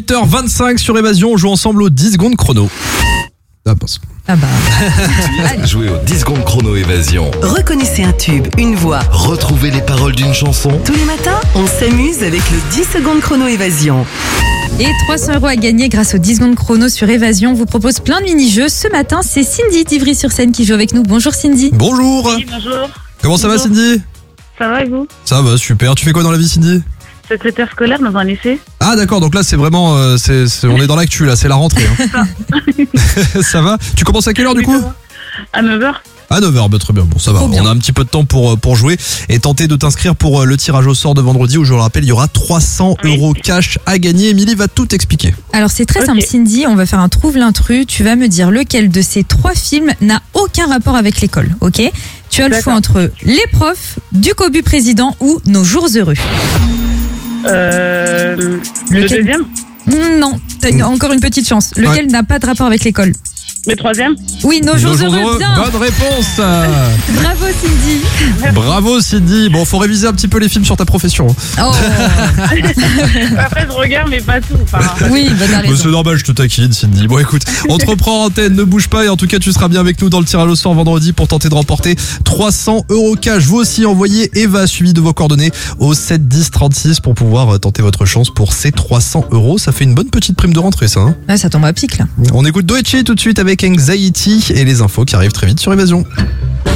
8h25 sur Évasion, on joue ensemble au 10 secondes chrono. Ah bah. Jouez au 10 secondes chrono Évasion. Reconnaissez un tube, une voix. Retrouvez les paroles d'une chanson. Tous les matins, on s'amuse avec le 10 secondes chrono Évasion. Et 300 € à gagner grâce aux 10 secondes chrono sur Évasion. On vous propose plein de mini-jeux. Ce matin, c'est Cindy d'Ivry-sur-Seine qui joue avec nous. Bonjour Cindy. Bonjour. Oui, bonjour. Comment ça va Cindy? Ça va et vous? Ça va, super. Tu fais quoi dans la vie Cindy? Secrétaire scolaire dans un lycée. Ah d'accord, donc là c'est vraiment, on est dans l'actu là, c'est la rentrée. Hein. Ça va? Tu commences à quelle heure du coup? À 9h. À 9h, bah très bien, bon ça va, on a un petit peu de temps pour jouer et tenter de t'inscrire pour le tirage au sort de vendredi où je le rappelle, il y aura 300 € cash à gagner. Émilie va tout expliquer. Alors c'est très simple Cindy, on va faire un trouve l'intrus. Tu vas me dire lequel de ces 3 films n'a aucun rapport avec l'école, ok? Tu as le choix entre Les Profs, Du Cobu Président ou Nos Jours Heureux. Le deuxième. Non, t'as encore une petite chance. Lequel n'a pas de rapport avec l'école? Le troisième. Oui, Nos Jours Heureux, bien. Bonne réponse. Bravo Cindy. Bravo Cindy. Bon, faut réviser un petit peu les films sur ta profession. Oh. Après je regarde mais pas tout. Oui, t'as raison. C'est normal, je te taquine Cindy. Bon écoute, on te reprend en antenne, ne bouge pas et en tout cas tu seras bien avec nous dans le tirage au sort vendredi pour tenter de remporter 300 € cash. Vous aussi envoyez Eva suivi de vos coordonnées au 7 10 36 pour pouvoir tenter votre chance pour ces 300 €. Ça fait une bonne petite prime de rentrée ça. Hein, ouais, ça tombe à pic là. On écoute Doechi tout de suite avec Anxiety et les infos qui arrivent très vite sur Évasion.